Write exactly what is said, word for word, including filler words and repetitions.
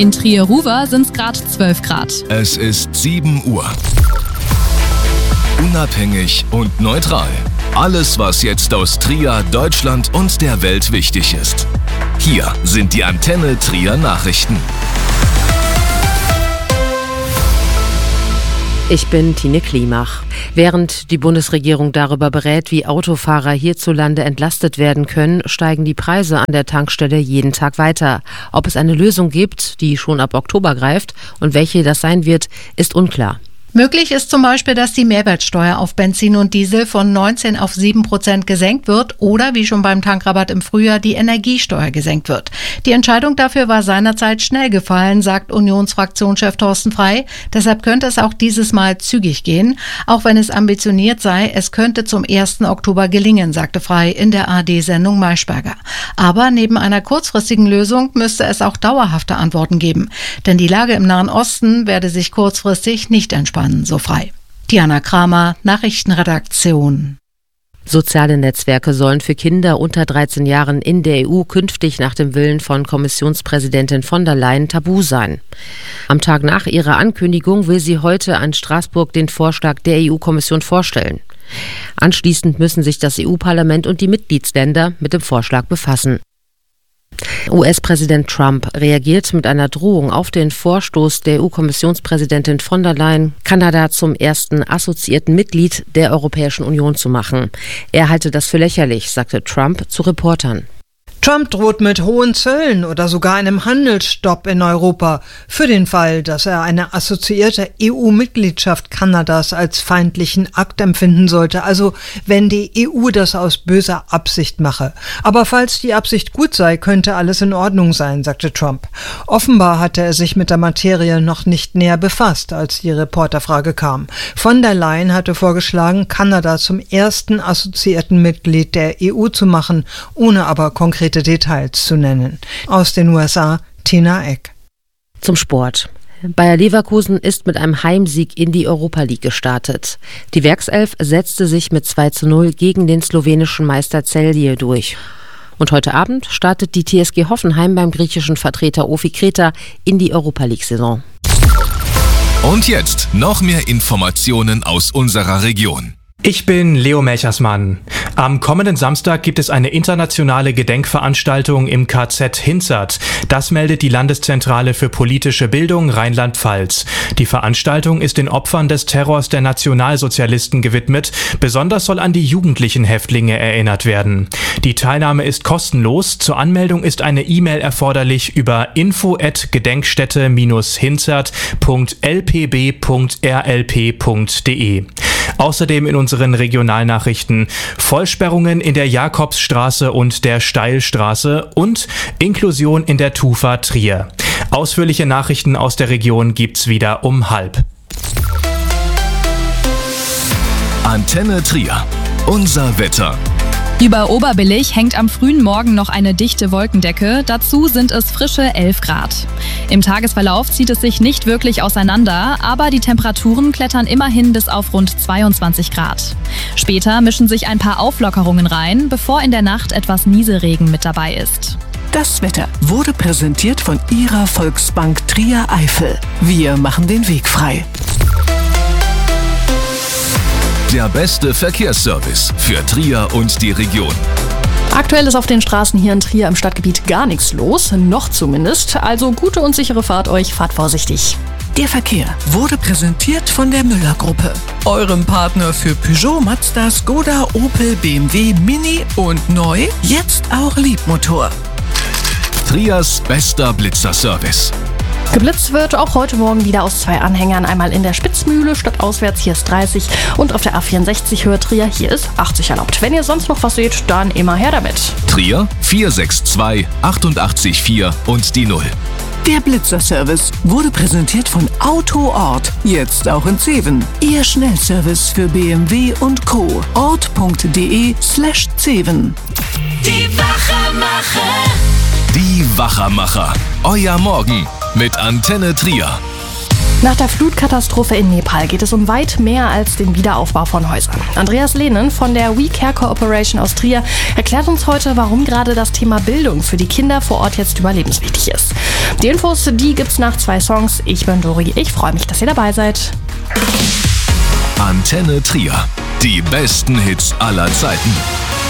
In Trier-Ruwer sind es gerade zwölf Grad. Es ist sieben Uhr. Unabhängig und neutral. Alles, was jetzt aus Trier, Deutschland und der Welt wichtig ist. Hier sind die Antenne Trier Nachrichten. Ich bin Tine Klimach. Während die Bundesregierung darüber berät, wie Autofahrer hierzulande entlastet werden können, steigen die Preise an der Tankstelle jeden Tag weiter. Ob es eine Lösung gibt, die schon ab Oktober greift und welche das sein wird, ist unklar. Möglich ist zum Beispiel, dass die Mehrwertsteuer auf Benzin und Diesel von neunzehn auf sieben Prozent gesenkt wird oder, wie schon beim Tankrabatt im Frühjahr, die Energiesteuer gesenkt wird. Die Entscheidung dafür war seinerzeit schnell gefallen, sagt Unionsfraktionschef Thorsten Frey. Deshalb könnte es auch dieses Mal zügig gehen. Auch wenn es ambitioniert sei, es könnte zum ersten Oktober gelingen, sagte Frey in der A R D-Sendung Maischberger. Aber neben einer kurzfristigen Lösung müsste es auch dauerhafte Antworten geben. Denn die Lage im Nahen Osten werde sich kurzfristig nicht entspannen. So frei. Diana Kramer, Nachrichtenredaktion. Soziale Netzwerke sollen für Kinder unter dreizehn Jahren in der E U künftig nach dem Willen von Kommissionspräsidentin von der Leyen tabu sein. Am Tag nach ihrer Ankündigung will sie heute an Straßburg den Vorschlag der E U-Kommission vorstellen. Anschließend müssen sich das E U-Parlament und die Mitgliedsländer mit dem Vorschlag befassen. U S-Präsident Trump reagiert mit einer Drohung auf den Vorstoß der E U-Kommissionspräsidentin von der Leyen, Kanada zum ersten assoziierten Mitglied der Europäischen Union zu machen. Er halte das für lächerlich, sagte Trump zu Reportern. Trump droht mit hohen Zöllen oder sogar einem Handelsstopp in Europa für den Fall, dass er eine assoziierte E U-Mitgliedschaft Kanadas als feindlichen Akt empfinden sollte, also wenn die E U das aus böser Absicht mache. Aber falls die Absicht gut sei, könnte alles in Ordnung sein, sagte Trump. Offenbar hatte er sich mit der Materie noch nicht näher befasst, als die Reporterfrage kam. Von der Leyen hatte vorgeschlagen, Kanada zum ersten assoziierten Mitglied der E U zu machen, ohne aber konkret Details zu nennen. Aus den U S A, Tina Eck. Zum Sport. Bayer Leverkusen ist mit einem Heimsieg in die Europa League gestartet. Die Werkself setzte sich mit zwei zu null gegen den slowenischen Meister Celje durch. Und heute Abend startet die T S G Hoffenheim beim griechischen Vertreter Ofi Kreta in die Europa League-Saison. Und jetzt noch mehr Informationen aus unserer Region. Ich bin Leo Melchersmann. Am kommenden Samstag gibt es eine internationale Gedenkveranstaltung im K Z Hinzert. Das meldet die Landeszentrale für politische Bildung Rheinland-Pfalz. Die Veranstaltung ist den Opfern des Terrors der Nationalsozialisten gewidmet. Besonders soll an die jugendlichen Häftlinge erinnert werden. Die Teilnahme ist kostenlos. Zur Anmeldung ist eine E-Mail erforderlich über info at gedenkstätte hinzert punkt l p b punkt r l p punkt d e. Außerdem in unseren Regionalnachrichten Vollsperrungen in der Jakobsstraße und der Steilstraße und Inklusion in der Tufa Trier. Ausführliche Nachrichten aus der Region gibt's wieder um halb. Antenne Trier. Unser Wetter. Über Oberbillig hängt am frühen Morgen noch eine dichte Wolkendecke. Dazu sind es frische elf Grad. Im Tagesverlauf zieht es sich nicht wirklich auseinander, aber die Temperaturen klettern immerhin bis auf rund zweiundzwanzig Grad. Später mischen sich ein paar Auflockerungen rein, bevor in der Nacht etwas Nieselregen mit dabei ist. Das Wetter wurde präsentiert von Ihrer Volksbank Trier Eifel. Wir machen den Weg frei. Der beste Verkehrsservice für Trier und die Region. Aktuell ist auf den Straßen hier in Trier im Stadtgebiet gar nichts los, noch zumindest. Also gute und sichere Fahrt euch, fahrt vorsichtig. Der Verkehr wurde präsentiert von der Müller-Gruppe, eurem Partner für Peugeot, Mazda, Skoda, Opel, B M W, Mini und neu, jetzt auch Liebmotor. Triers bester Blitzerservice. Geblitzt wird auch heute Morgen wieder aus zwei Anhängern. Einmal in der Spitzmühle stadtauswärts, hier ist dreißig, und auf der A vierundsechzig Höhe Trier, hier ist achtzig erlaubt. Wenn ihr sonst noch was seht, dann immer her damit. Trier vier sechs zwei acht acht vier und die null. Der Blitzerservice wurde präsentiert von Autoort, jetzt auch in Zeven. Ihr Schnellservice für B M W und Co. ort punkt d e slash Zeven. Die Wachermacher. Die Wachermacher. Euer Morgen mit Antenne Trier. Nach der Flutkatastrophe in Nepal geht es um weit mehr als den Wiederaufbau von Häusern. Andreas Lehnen von der We Care Cooperation aus Trier erklärt uns heute, warum gerade das Thema Bildung für die Kinder vor Ort jetzt überlebenswichtig ist. Die Infos, die gibt's nach zwei Songs. Ich bin Dori, ich freue mich, dass ihr dabei seid. Antenne Trier. Die besten Hits aller Zeiten.